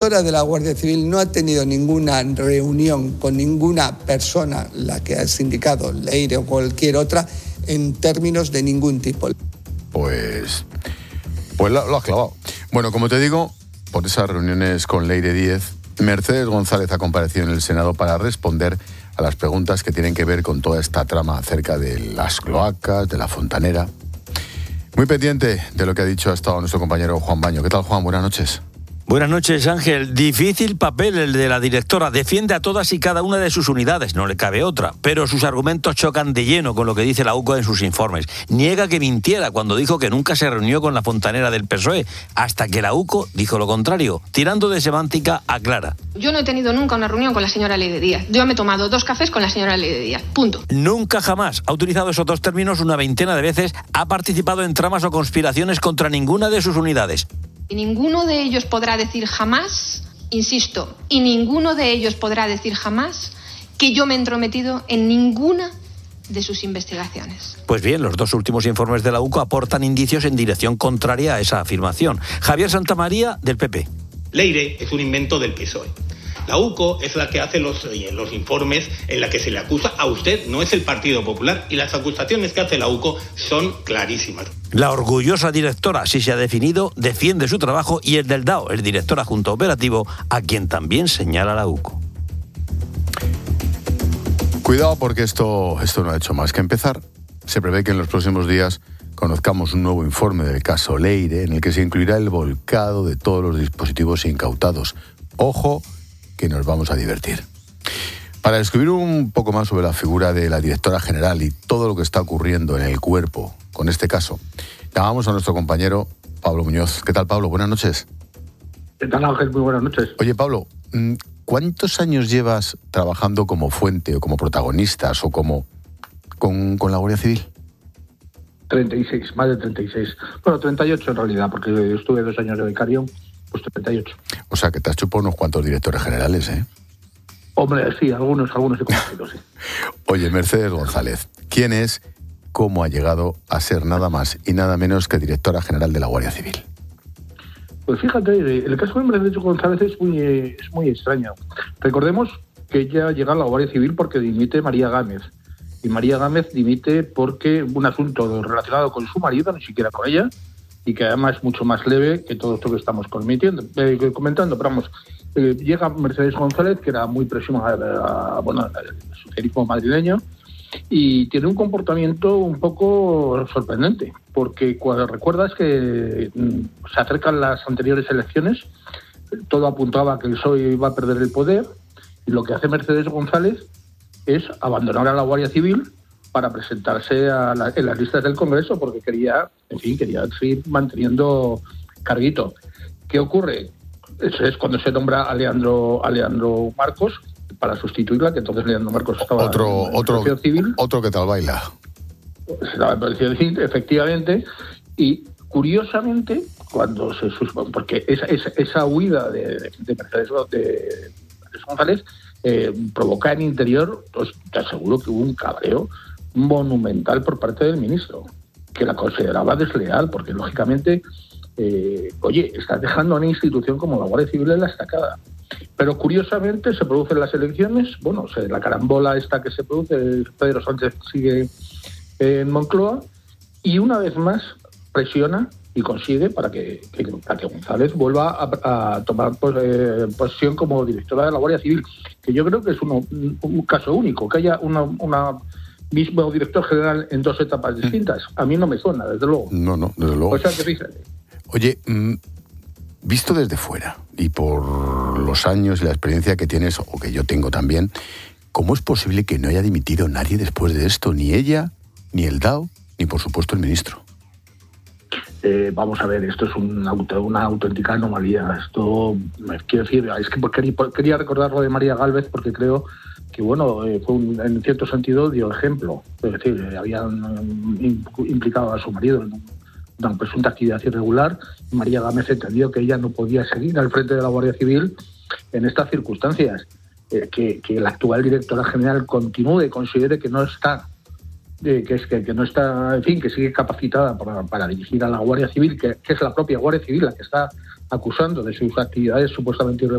directora de la Guardia Civil no ha tenido ninguna reunión con ninguna persona, la que has indicado, Leire o cualquier otra, en términos de ningún tipo. Pues lo has clavado. Bueno, como te digo, por esas reuniones con Leire Díez, Mercedes González ha comparecido en el Senado para responder a las preguntas que tienen que ver con toda esta trama acerca de las cloacas, de la fontanera. Muy pendiente de lo que ha dicho hasta nuestro compañero Juan Baño. ¿Qué tal, Juan? Buenas noches. Buenas noches, Ángel. Difícil papel el de la directora. Defiende a todas y cada una de sus unidades, no le cabe otra. Pero sus argumentos chocan de lleno con lo que dice la UCO en sus informes. Niega que mintiera cuando dijo que nunca se reunió con la fontanera del PSOE, hasta que la UCO dijo lo contrario. Tirando de semántica, aclara. Yo no he tenido nunca una reunión con la señora Leire Díaz. Yo me he tomado 2 cafés con la señora Leire Díaz. Punto. Nunca jamás. Ha utilizado esos 2 términos una veintena de veces. Ha participado en tramas o conspiraciones contra ninguna de sus unidades. Y ninguno de ellos podrá decir jamás, insisto, y ninguno de ellos podrá decir jamás que yo me he entrometido en ninguna de sus investigaciones. Pues bien, los 2 últimos informes de la UCO aportan indicios en dirección contraria a esa afirmación. Javier Santamaría, del PP. Leire es un invento del PSOE. La UCO es la que hace los informes en la que se le acusa a usted, no es el Partido Popular, y las acusaciones que hace la UCO son clarísimas. La orgullosa directora, así se ha definido, defiende su trabajo y el del DAO, el director adjunto operativo, a quien también señala la UCO. Cuidado porque esto no ha hecho más que empezar. Se prevé que en los próximos días conozcamos un nuevo informe del caso Leire, en el que se incluirá el volcado de todos los dispositivos incautados. Ojo, que nos vamos a divertir. Para descubrir un poco más sobre la figura de la directora general y todo lo que está ocurriendo en el cuerpo con este caso, llamamos a nuestro compañero Pablo Muñoz. ¿Qué tal, Pablo? Buenas noches. ¿Qué tal, Ángel? Muy buenas noches. Oye, Pablo, ¿cuántos años llevas trabajando como fuente o como protagonistas o como con la Guardia Civil? 36, más de 36. Bueno, 38 en realidad, porque yo estuve 2 años de becario, pues 38. O sea, que te has chupado unos cuantos directores generales, ¿eh? Hombre, sí, algunos he conocido, sí. Oye, Mercedes González, ¿quién es, cómo ha llegado a ser nada más y nada menos que directora general de la Guardia Civil? Pues fíjate, el caso de Mercedes González es muy extraño. Recordemos que ella llega a la Guardia Civil porque dimite María Gámez. Y María Gámez dimite porque un asunto relacionado con su marido, ni siquiera con ella, y que además es mucho más leve que todo esto que estamos comentando. Pero vamos, llega Mercedes González, que era muy próxima al socialismo madrileño, y tiene un comportamiento un poco sorprendente, porque cuando recuerdas que se acercan las anteriores elecciones, todo apuntaba a que el PSOE iba a perder el poder, y lo que hace Mercedes González es abandonar a la Guardia Civil para presentarse en las listas del Congreso, porque quería seguir manteniendo carguito. ¿Qué ocurre? Eso es cuando se nombra a Leandro Marcos para sustituirla, que entonces Leandro Marcos estaba en Protección Civil. Otro que tal baila. Estaba en Protección Civil, efectivamente, y curiosamente, cuando porque esa huida de Mercedes González provoca en interior, pues, te aseguro que hubo un cabreo monumental por parte del ministro, que la consideraba desleal, porque lógicamente, estás dejando a una institución como la Guardia Civil en la estacada. Pero curiosamente se producen las elecciones, la carambola esta que se produce, Pedro Sánchez sigue en Moncloa, y una vez más presiona y consigue para que González vuelva a tomar posesión como directora de la Guardia Civil, que yo creo que es un caso único, que haya una mismo director general en 2 etapas distintas. A mí no me suena, desde luego. No, desde luego. O sea, que fíjate. Oye, visto desde fuera y por los años y la experiencia que tienes, o que yo tengo también, ¿cómo es posible que no haya dimitido nadie después de esto? Ni ella, ni el DAO, ni por supuesto el ministro. Vamos a ver, esto es una auténtica anomalía. Esto, quiero decir, es que quería recordar lo de María Gálvez, porque creo que, en cierto sentido dio ejemplo. Es decir, habían implicado a su marido en una presunta actividad irregular. María Gámez entendió que ella no podía seguir al frente de la Guardia Civil en estas circunstancias. Que la actual directora general continúe y considere que no está... que no está, en fin, que sigue capacitada para dirigir a la Guardia Civil, que es la propia Guardia Civil la que está acusando de sus actividades supuestamente irregulares.